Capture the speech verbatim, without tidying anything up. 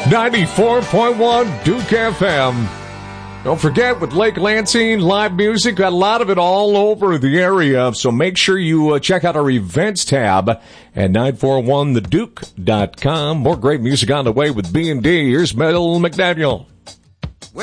ninety-four point one Duke F M. Don't forget, with Lake Lansing live music, got a lot of it all over the area, so make sure you uh, check out our events tab at nine four one the duke dot com. More great music on the way with B and D. Here's Mel McDaniel.